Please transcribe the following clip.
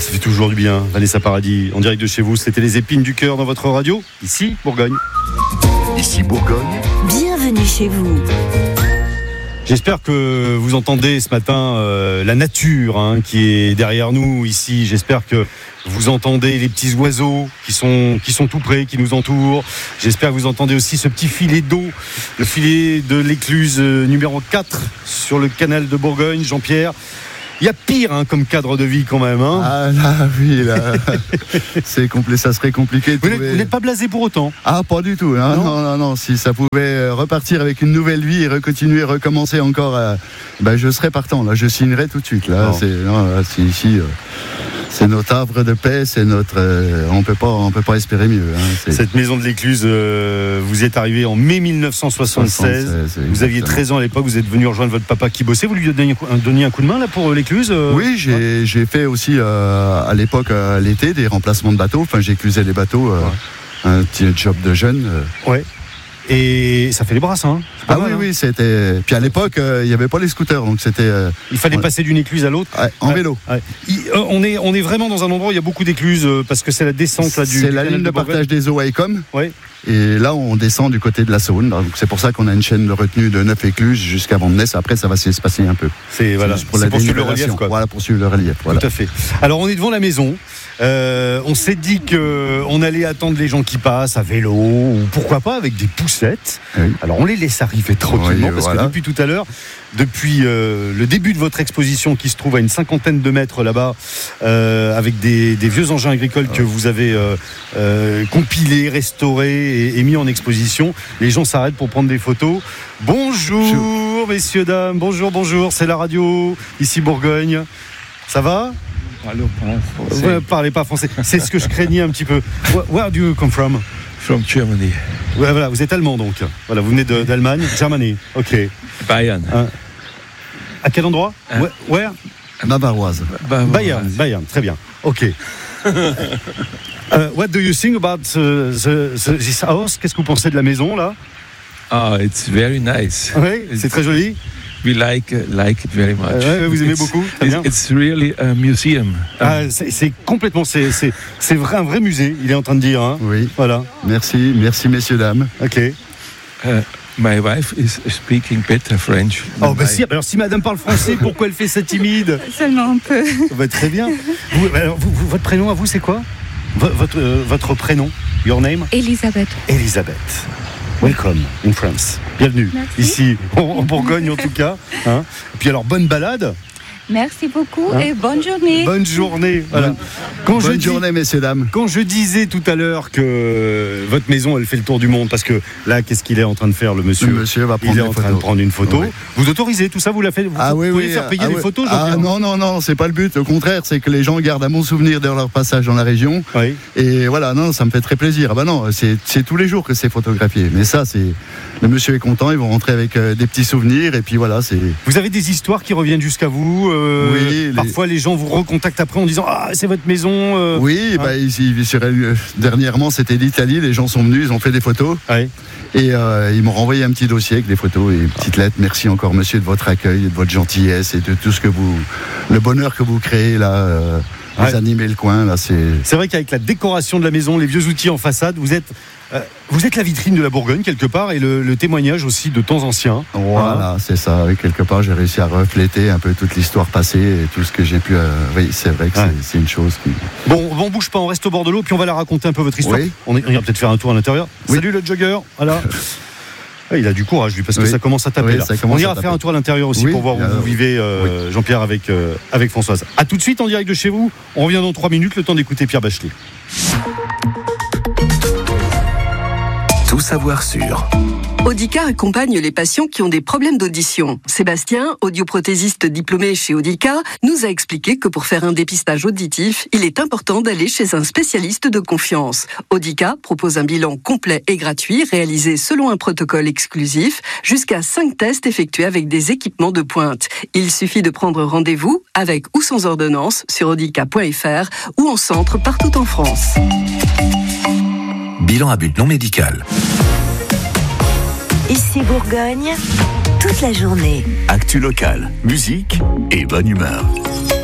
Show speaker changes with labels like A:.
A: ça fait toujours du bien. Vanessa Paradis, en direct de chez vous. C'était les épines du cœur dans votre radio. Ici, Bourgogne.
B: Ici, Bourgogne.
C: Bienvenue chez vous.
A: J'espère que vous entendez ce matin la nature qui est derrière nous ici. J'espère que vous entendez les petits oiseaux qui sont tout près, qui nous entourent. J'espère que vous entendez aussi ce petit filet d'eau, le filet de l'écluse numéro 4 sur le canal de Bourgogne. Jean-Pierre, il y a pire comme cadre de vie quand même.
D: Ah là, oui, là. Ça serait compliqué de
A: Vous n'êtes pas blasé pour autant?
D: Ah, pas du tout. Hein. Non. Si ça pouvait repartir avec une nouvelle vie et recommencer encore, je serais partant. Là, je signerais tout de suite. Là, c'est ici. C'est notre havre de paix, c'est on peut pas espérer mieux.
A: Cette maison de l'écluse, vous êtes arrivé en mai 1976. Vous aviez 13 ans à l'époque, vous êtes venu rejoindre votre papa qui bossait. Vous lui donniez un coup de main là pour l'écluse?
D: Oui, j'ai fait aussi à l'époque, à l'été, des remplacements de bateaux. Enfin, j'éclusais les bateaux, un petit job de jeune.
A: Ouais. Et ça fait les brasses,
D: Oui, c'était. Puis à l'époque, il n'y avait pas les scooters, donc c'était.
A: Il fallait passer d'une écluse à l'autre.
D: En vélo.
A: Ouais. On est vraiment dans un endroit où il y a beaucoup d'écluses parce que c'est la descente là du.
D: C'est la ligne de partage des eaux à Ecom.
A: Ouais.
D: Et là, on descend du côté de la Saône. Donc c'est pour ça qu'on a une chaîne de retenue de 9 écluses jusqu'à Vandenesse. Après, ça va s'espacer un peu.
A: C'est pour suivre le relief, quoi.
D: Voilà, pour suivre le relief. Voilà.
A: Tout à fait. Alors, on est devant la maison. On s'est dit qu'on allait attendre les gens qui passent à vélo ou pourquoi pas avec des poussettes. Oui. Alors, on les laisse arriver tranquillement parce que depuis tout à l'heure, depuis le début de votre exposition qui se trouve à une 50aine de mètres là-bas, avec des vieux engins agricoles que vous avez compilés, restaurés et mis en exposition, les gens s'arrêtent pour prendre des photos. Bonjour messieurs, dames, bonjour, c'est la radio, ici Bourgogne. Ça va? Vous ne parlez pas français. C'est ce que je craignais un petit peu. Where do you come from?
E: From Germany.
A: Ouais, voilà, vous êtes allemand donc. Voilà, vous venez d'Allemagne, Germany. Ok.
E: Bayern.
A: À quel endroit? Where?
D: Bavaroise.
A: Bayern, très bien. Ok. What do you think about this house? Qu'est-ce que vous pensez de la maison là?
E: It's very nice.
A: Oui, c'est très joli.
E: We like it very much.
A: Vous aimez beaucoup.
E: It's really a museum.
A: C'est complètement, c'est un vrai musée. Il est en train de dire.
D: Oui.
A: Voilà.
D: Merci messieurs dames.
A: Ok.
E: My wife is speaking better French.
A: Alors si madame parle français, pourquoi elle fait ça timide?
F: Seulement un peu.
A: Très bien. Votre prénom à vous, c'est quoi? Votre prénom? Your name?
F: Elisabeth.
A: Welcome in France. Bienvenue.
F: Merci.
A: Ici, en Bourgogne en tout cas. Et puis alors, bonne balade.
F: Merci beaucoup et bonne journée.
A: Bonne journée. Voilà.
D: Bonne journée, messieurs, dames.
A: Quand je disais tout à l'heure que votre maison, elle fait le tour du monde, parce que là, qu'est-ce qu'il est en train de faire, le monsieur?
D: Le monsieur va prendre
A: Il est en train de prendre une photo. Oui. Vous autorisez tout ça? Vous pouvez faire payer des photos?
D: Non, c'est pas le but. Au contraire, c'est que les gens gardent un bon souvenir de leur passage dans la région.
A: Oui.
D: Et voilà, ça me fait très plaisir. C'est tous les jours que c'est photographié. Mais ça, le monsieur est content. Ils vont rentrer avec des petits souvenirs. Et puis voilà, c'est.
A: Vous avez des histoires qui reviennent jusqu'à vous?
D: Oui.
A: Parfois, les gens vous recontactent après en disant c'est votre maison.
D: Oui, dernièrement, c'était l'Italie. Les gens sont venus, ils ont fait des photos.
A: Oui.
D: Et ils m'ont renvoyé un petit dossier avec des photos et une petite lettre. Merci encore, monsieur, de votre accueil, de votre gentillesse et de tout ce que le bonheur que vous créez là. Vous animez le coin là.
A: C'est vrai qu'avec la décoration de la maison, les vieux outils en façade, vous êtes la vitrine de la Bourgogne quelque part et le témoignage aussi de temps anciens.
D: Voilà, c'est ça. Et quelque part, j'ai réussi à refléter un peu toute l'histoire passée et tout ce que j'ai pu. Oui, c'est vrai que c'est une chose qui.
A: Bon, on bouge pas, on reste au bord de l'eau, puis on va la raconter un peu votre histoire.
D: Oui.
A: On ira peut-être faire un tour à l'intérieur. Oui. Salut le jogger. Voilà. Il a du courage lui parce que ça commence à taper là. On ira faire un tour à l'intérieur aussi pour voir où vous vivez, Jean-Pierre, avec Françoise. A tout de suite en direct de chez vous. On revient dans 3 minutes, le temps d'écouter Pierre Bachelet.
B: Tout savoir sur.
G: Audica accompagne les patients qui ont des problèmes d'audition. Sébastien, audioprothésiste diplômé chez Audica, nous a expliqué que pour faire un dépistage auditif, il est important d'aller chez un spécialiste de confiance. Audica propose un bilan complet et gratuit, réalisé selon un protocole exclusif, jusqu'à 5 tests effectués avec des équipements de pointe. Il suffit de prendre rendez-vous, avec ou sans ordonnance, sur audica.fr ou en centre partout en France.
B: Bilan à but non médical.
C: Ici Bourgogne, toute la journée.
B: Actu locale, musique et bonne humeur.